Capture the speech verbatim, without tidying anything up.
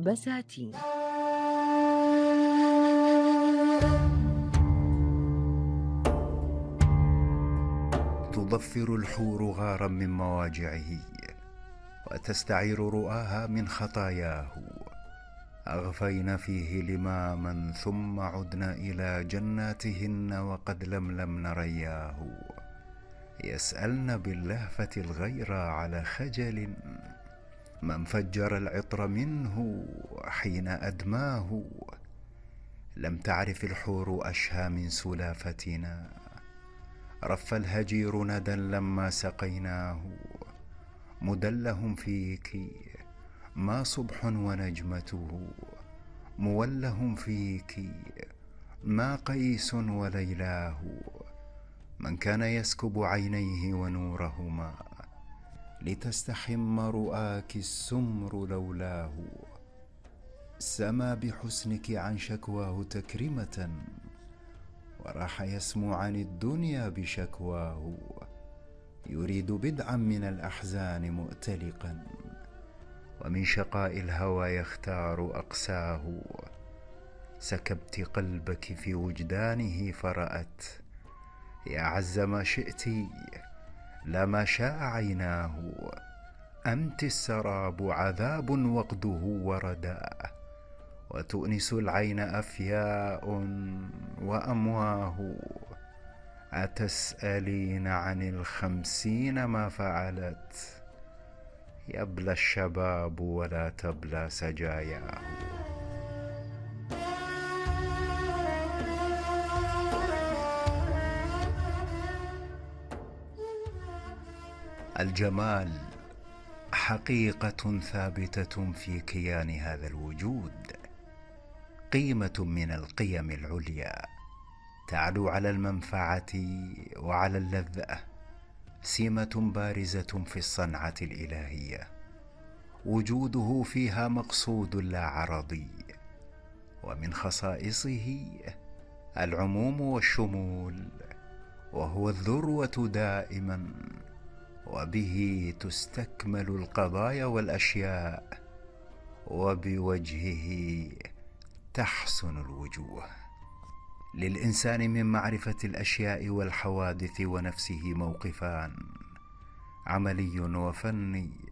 بساتين. تضفر الحور غارا من مواجعه، وتستعير رؤاها من خطاياه. أغفين فيه لماما ثم عدنا إلى جناتهن وقد لملمن رياه. يسألن باللهفة الغير على خجل من فجر العطر منه حين أدماه. لم تعرف الحور أشهى من سلافتنا، رف الهجير ندى لما سقيناه. مدلهم فيك ما صبح ونجمته، مولهم فيك ما قيس وليلاه. من كان يسكب عينيه ونورهما لتستحم رؤاك السمر لولاه. سما بحسنك عن شكواه تكرمة، وراح يسمو عن الدنيا بشكواه. يريد بدعا من الأحزان مؤتلقا، ومن شقاء الهوى يختار أقساه. سكبت قلبك في وجدانه فرأت، يا عز ما شئت لا ما شاء عيناه. أنت السراب عذاب وقده وردا، وتؤنس العين أفياء وأمواه. أتسألين عن الخمسين ما فعلت، يبلى الشباب ولا تبلى سجاياه. الجمال حقيقة ثابتة في كيان هذا الوجود، قيمة من القيم العليا تعلو على المنفعة وعلى اللذة. سمة بارزة في الصنعة الإلهية، وجوده فيها مقصود لا عرضي. ومن خصائصه العموم والشمول، وهو الذروة دائما، وبه تستكمل القضايا والأشياء، وبوجهه تحسن الوجوه. للإنسان من معرفة الأشياء والحوادث ونفسه موقفان، عملي وفني.